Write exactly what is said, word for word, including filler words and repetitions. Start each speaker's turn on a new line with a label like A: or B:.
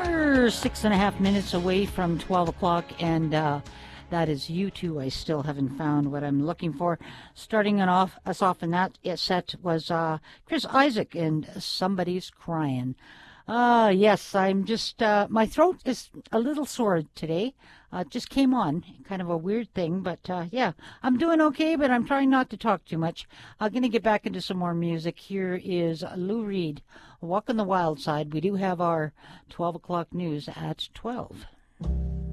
A: We're six and a half minutes away from twelve o'clock, and uh, that is U two. I still haven't found what I'm looking for. Starting it off, us off in that set was uh, Chris Isaak and Somebody's Crying. Uh, yes, I'm just, uh, my throat is a little sore today. Uh, it just came on, kind of a weird thing, but uh, yeah, I'm doing okay, but I'm trying not to talk too much. I'm going to get back into some more music. Here is Lou Reed, Walk on the Wild Side. We do have our twelve o'clock news at twelve.